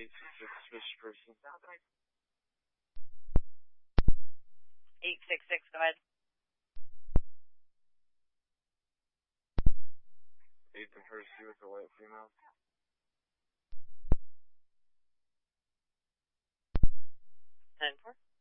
suspicious person. 866, go ahead. Ethan Hersey with a white female. 10-4.